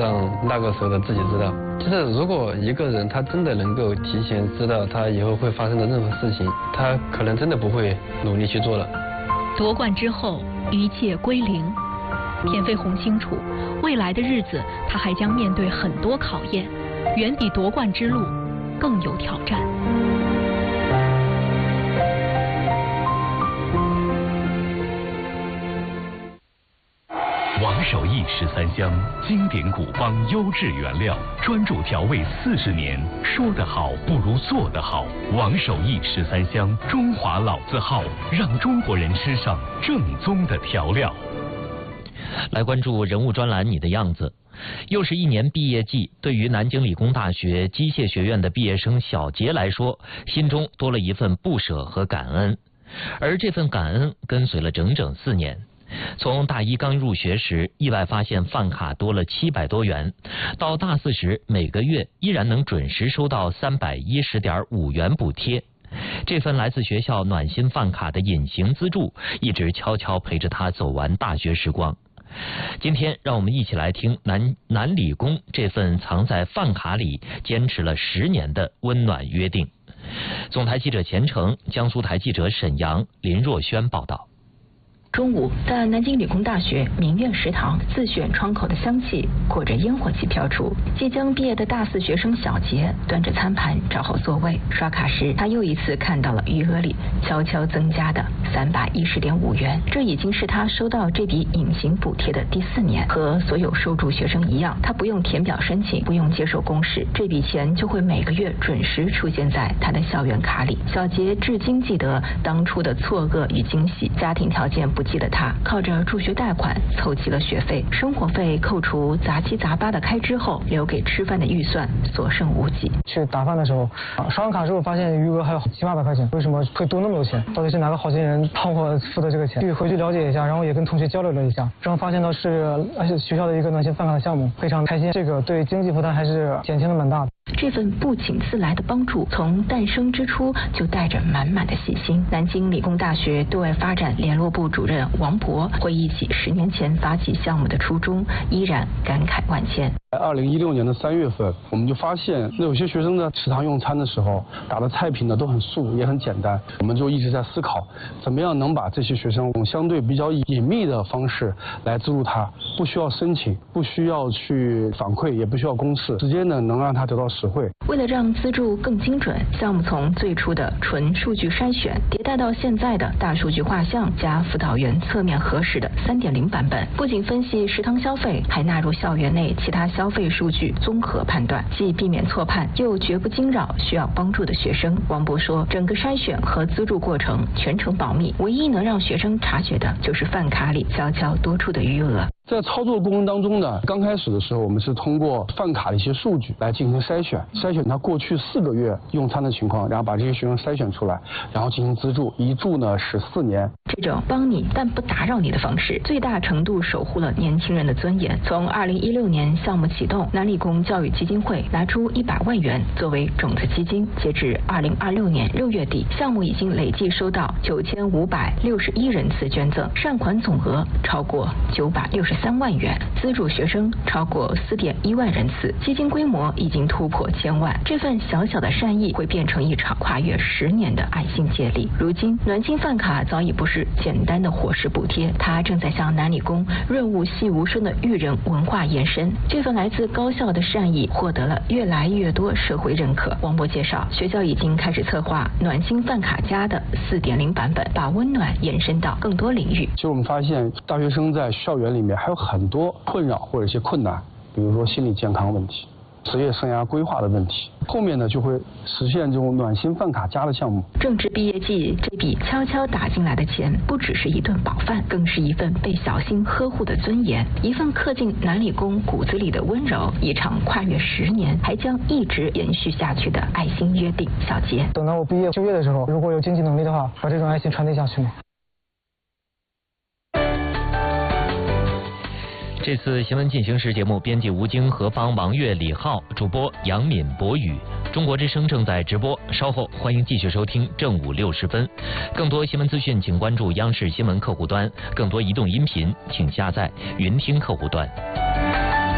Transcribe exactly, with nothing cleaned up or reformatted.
让那个时候的自己知道。就是如果一个人他真的能够提前知道他以后会发生的任何事情，他可能真的不会努力去做了。 夺冠之后，一切归零。田飞鸿清楚，未来的日子他还将面对很多考验，远比夺冠之路更有挑战。 王守义十三香，经典古方优质原料，专注调味四十年。说得好不如做得好。王守义十三香，中华老字号，让中国人吃上正宗的调料。 来关注人物专栏，你的样子。又是一年毕业季，对于南京理工大学机械学院的毕业生小杰来说，心中多了一份不舍和感恩。而这份感恩跟随了整整四年。从大一刚入学时，意外发现饭卡多了七百多元，到大四时，每个月依然能准时收到三百一十点五元补贴。这份来自学校暖心饭卡的隐形资助，一直悄悄陪着他走完大学时光。今天让我们一起来听南南理工这份藏在饭卡里坚持了十年的温暖约定。总台记者钱程，江苏台记者沈阳、林若轩报道。 中午，在南京理工大学明苑食堂，自选窗口的香气裹着烟火气飘出。即将毕业的大四学生小杰端着餐盘找好座位，刷卡时他又一次看到了余额里悄悄增加的三百一十点五元。这已经是他收到这笔隐形补贴的第四年。和所有受助学生一样，他不用填表申请，不用接受公示，这笔钱就会每个月准时出现在他的校园卡里。小杰至今记得当初的错愕与惊喜，家庭条件不记得他靠着助学贷款凑齐了学费，生活费扣除杂七杂八的开支后，留给吃饭的预算所剩无几。 去打饭的时候，啊，刷完卡之后发现余额还有七八百块钱，为什么会多那么多钱？到底是哪个好心人帮我付的这个钱？去回去了解一下，然后也跟同学交流了一下，然后发现到是而且学校的一个暖心饭卡的项目，非常开心。这个对经济负担还是减轻的蛮大的。 这份不请自来的帮助，从诞生之初就带着满满的细心。南京理工大学对外发展联络部主任王博回忆起十年前发起项目的初衷，依然感慨万千。 二零一六年的三月份，我们就发现有些学生在食堂用餐的时候打的菜品呢都很素，也很简单。我们就一直在思考，怎么样能把这些学生用相对比较隐秘的方式来资助他，不需要申请，不需要去反馈，也不需要公示，直接呢能让他得到实惠。 为了让资助更精准，项目从最初的纯数据筛选迭代到现在的大数据画像加辅导员侧面核实的 三点零 版本，不仅分析食堂消费，还纳入校园内其他消费数据综合判断，既避免错判，又绝不惊扰需要帮助的学生。王博说，整个筛选和资助过程全程保密，唯一能让学生察觉的就是饭卡里悄悄多出的余额。 在操作过程当中呢，刚开始的时候，我们是通过饭卡的一些数据来进行筛选，筛选他过去四个月用餐的情况，然后把这些学生筛选出来，然后进行资助，一助呢是四年。 这种帮你但不打扰你的方式，最大程度守护了年轻人的尊严。从二零一六年项目启动，南理工教育基金会拿出一百万元作为种子基金，截至二零二六年六月底，项目已经累计收到九千五百六十一人次捐赠，善款总额超过九百六十三万元，资助学生超过四点一万人次，基金规模已经突破千万。这份小小的善意会变成一场跨越十年的爱心接力。如今，暖心饭卡早已不是简单的伙食补贴，它正在向南理工润物细无声的育人文化延伸。这份来自高校的善意获得了越来越多社会认可。王博介绍，学校已经开始策划暖心饭卡加的 四点零 版本，把温暖延伸到更多领域。 其实我们发现，大学生在校园里面还有很多困扰或者一些困难，比如说心理健康问题、职业生涯规划的问题，后面呢就会实现这种暖心饭卡加的项目。 正值毕业季，这笔悄悄打进来的钱，不只是一顿饱饭，更是一份被小心呵护的尊严，一份刻进南理工骨子里的温柔，一场跨越十年还将一直延续下去的爱心约定。小杰， 等到我毕业就业的时候，如果有经济能力的话，把这种爱心传递下去吗？ 这次新闻进行时节目，编辑吴京、何方、王悦、李浩，主播杨敏、博宇。中国之声正在直播，稍后欢迎继续收听正午六十分。更多新闻资讯，请关注央视新闻客户端；更多移动音频，请下载云听客户端。